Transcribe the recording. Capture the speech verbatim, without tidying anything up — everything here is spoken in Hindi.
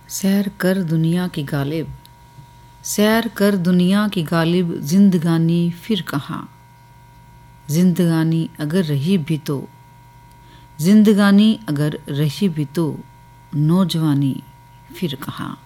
सैर कर दुनिया की गालिब, सैर कर दुनिया की गालिब, जिंदगानी फिर कहाँ। जिंदगानी अगर रही भी तो, जिंदगानी अगर रही भी तो, नौजवानी फिर कहाँ।